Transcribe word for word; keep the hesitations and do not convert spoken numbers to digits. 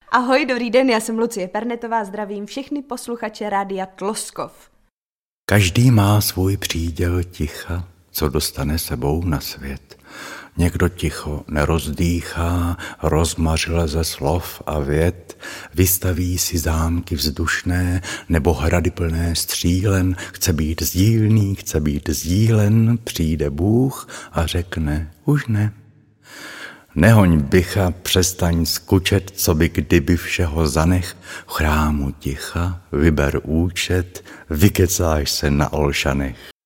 Ahoj, dobrý den, já jsem Lucie Pernetová, zdravím všechny posluchače Rádia Tloskov. Každý má svůj příděl ticha, co dostane sebou na svět. Někdo ticho nerozdýchá, rozmařile ze slov a vět, vystaví si zámky vzdušné nebo hrady plné střílen, chce být sdílný, chce být sdílen, přijde Bůh a řekne už ne. Nehoň bycha, přestaň skučet, co by kdyby všeho zanech, v chrámu ticha, vyber účet, vykecáš se na olšanech.